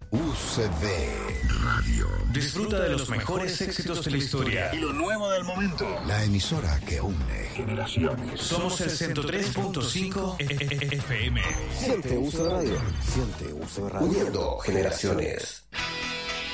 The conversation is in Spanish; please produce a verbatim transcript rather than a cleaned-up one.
U C D Radio. Disfruta de los mejores éxitos de la historia y lo nuevo del momento. La emisora que une generaciones. Somos el ciento tres punto cinco F M. Siente U C D Radio. Siente U C D Radio. Uniendo generaciones.